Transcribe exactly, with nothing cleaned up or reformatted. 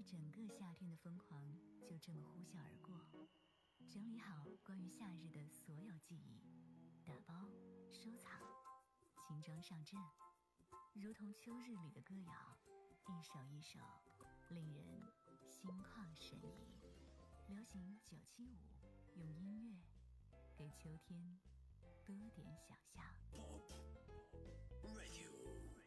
一整个夏天的疯狂就这么呼啸而过。整理好关于夏日的所有记忆，打包收藏，轻装上阵，如同秋日里的歌谣，一首一首令人心旷神怡。流行九七五，用音乐给秋天多点想象。 Pop Radio。